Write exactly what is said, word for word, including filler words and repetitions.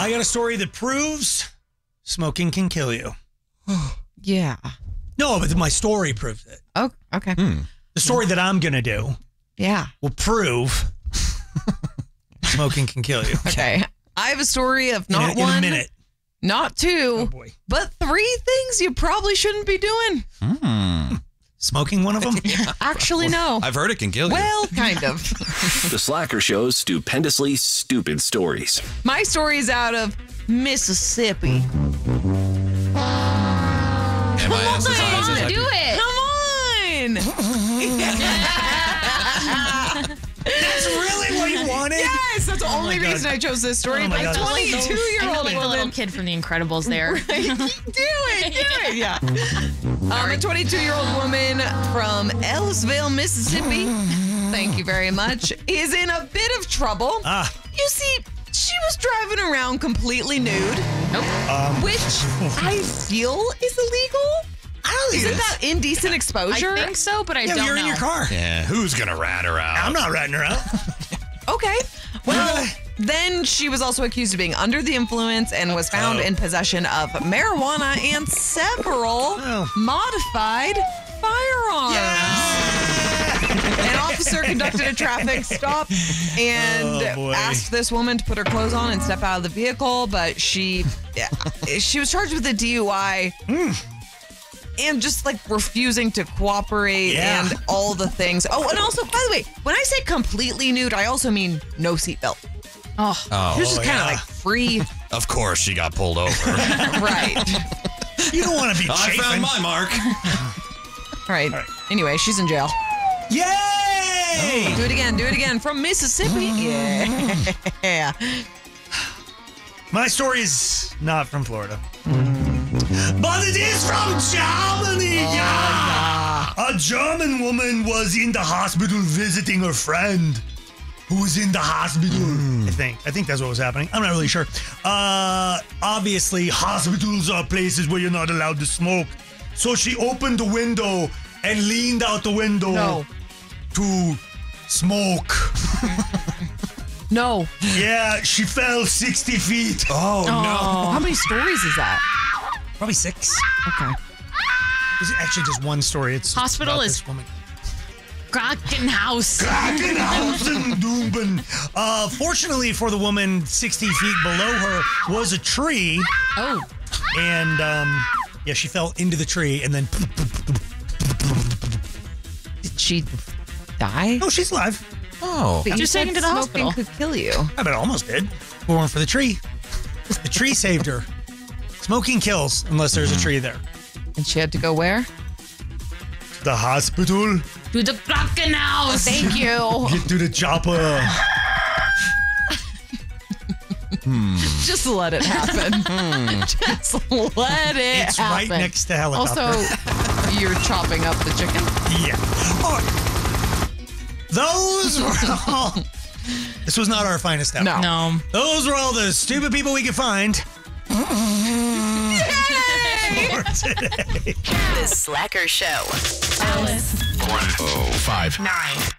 I got a story that proves smoking can kill you. Yeah. No, but my story proves it. Oh, okay. Hmm. The story that I'm going to do Yeah. will prove smoking can kill you. Okay. I have a story of not in a, one, in a minute. not two, Oh, boy. but three things you probably shouldn't be doing. Hmm. Smoking one of them? Actually, no. I've heard it can kill you. Well, kind of. The Slacker Show's stupendously stupid stories. My story is out of Mississippi. M I S S I S S I P. Do it. Come on. That's really what you wanted? Yes, that's the only God. reason I chose this story. Oh my My God. twenty-two-year-old like the little woman. kid from The Incredibles there. do it, do it, yeah. Um, a twenty-two-year-old woman from Ellisville, Mississippi, thank you very much, is in a bit of trouble. Ah. You see, she was driving around completely nude, Nope. Um, which I feel is illegal. I don't think Isn't it is. that indecent I exposure? think so, but I Yeah, don't you're know. in your car. Yeah, who's gonna rat her out? I'm not ratting her out. Okay. Well, then she was also accused of being under the influence and was found Oh. in possession of marijuana and several Oh. modified firearms. An officer conducted a traffic stop and Oh, boy. asked this woman to put her clothes on and step out of the vehicle, but she she was charged with a D U I. And just like refusing to cooperate Yeah. and all the things. Oh, and also, by the way, when I say completely nude, I also mean no seatbelt. Oh, Oh, She was just Oh, kind of yeah. like free. of course she got pulled over. Right. You don't want to be I chafing. found my mark. Right. right. Anyway, she's in jail. Yay! Do it again. Do it again. From Mississippi. Yeah. My story is not from Florida. But it is from Germany. yeah. A German woman was in the hospital visiting her friend who was in the hospital. I think. I think that's what was happening. I'm not really sure. Uh, obviously, hospitals are places where you're not allowed to smoke. So she opened the window and leaned out the window No. to smoke. No. Yeah, she fell sixty feet. Oh, How many stories is that? Probably six. Okay. It's actually just one story. It's Hospital about is- this woman. Krakenhaus. Krakenhausen Dumben. Uh, fortunately for the woman, sixty feet below her was a tree, Oh, and um, yeah, she fell into the tree, and then Did she die? oh, she's alive. Oh. But you Just said taken to the smoking hospital. could kill you. I bet it almost did. If it weren't for the tree. The tree saved her. Smoking kills unless there's a tree there. And she had to go where? The hospital. to the Krakenhaus. Thank you. Get to the chopper. Just let it happen. Just let it It's happen. right next to helicopter. Also, you're chopping up the chicken. Yeah. All right. Those were all. This was not our finest hour. No. No. Those were all the stupid people we could find. For today. The Slacker Show. Alice. one oh five. Nine.